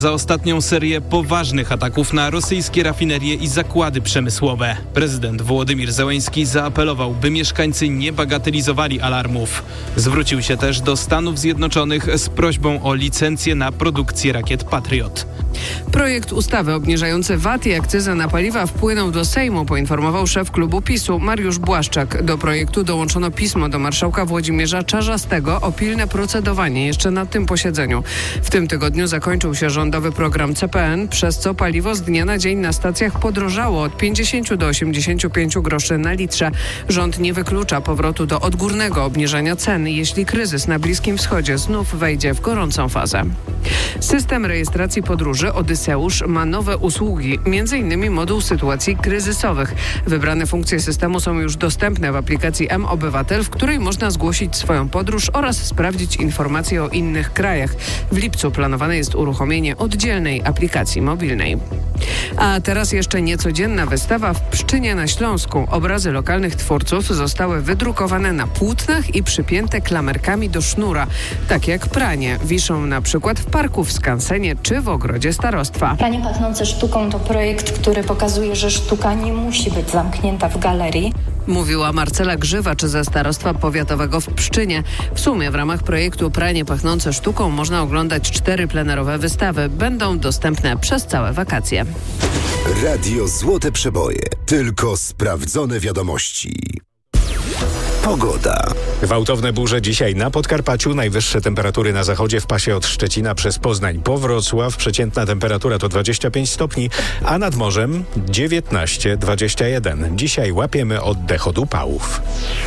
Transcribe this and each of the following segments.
za ostatnią serię poważnych ataków na rosyjskie rafinerie i zakłady przemysłowe. Prezydent Wołodymyr Zełenski zaapelował, by mieszkańcy nie bagatelizowali alarmów. Zwrócił się też do Stanów Zjednoczonych z prośbą o licencję na produkcję rakiet Patriot. Projekt ustawy obniżający VAT i akcyzę na paliwa wpłynął do Sejmu, poinformował szef klubu PiS-u Mariusz Błaszczak. Do projektu dołączono pismo do marszałka Włodzimierza Czarzastego o pilne procedowanie jeszcze na tym posiedzeniu. W tym tygodniu zakończył się rządowy program CPN, przez co paliwo z dnia na dzień na stacjach podrożało od 50 do 85 groszy na litrze. Rząd nie wyklucza powrotu do odgórnego obniżania cen, jeśli kryzys na Bliskim Wschodzie znów wejdzie w gorącą fazę. System rejestracji podróży Odyseusz ma nowe usługi, m.in. moduł sytuacji kryzysowych. Wybrane funkcje systemu są już dostępne w aplikacji mObywatel, w której można zgłosić swoją podróż oraz sprawdzić informacje o innych krajach. W lipcu planowane jest uruchomienie oddzielnej aplikacji mobilnej. A teraz jeszcze niecodzienna wystawa w Pszczynie na Śląsku. Obrazy lokalnych twórców zostały wydrukowane na płótnach i przypięte klamerkami do sznura. Tak jak pranie. Wiszą na przykład w parku w skansenie czy w ogrodzie starostwa. Pranie pachnące sztuką to projekt, który pokazuje, że sztuka nie musi być zamknięta w galerii. Mówiła Marcela Grzywacz ze Starostwa Powiatowego w Pszczynie. W sumie w ramach projektu Pranie pachnące sztuką można oglądać 4 plenerowe wystawy. Będą dostępne przez całe wakacje. Radio Złote Przeboje. Tylko sprawdzone wiadomości. Pogoda. Gwałtowne burze dzisiaj na Podkarpaciu. Najwyższe temperatury na zachodzie w pasie od Szczecina przez Poznań po Wrocław. Przeciętna temperatura to 25 stopni, a nad morzem 19-21. Dzisiaj łapiemy oddech od upałów.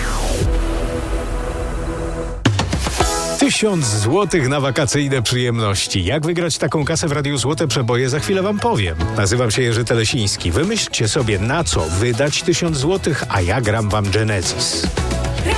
1000 złotych na wakacyjne przyjemności. Jak wygrać taką kasę w Radiu Złote Przeboje? Za chwilę wam powiem. Nazywam się Jerzy Telesiński. Wymyślcie sobie, na co wydać 1000 złotych, a ja gram wam Genesis.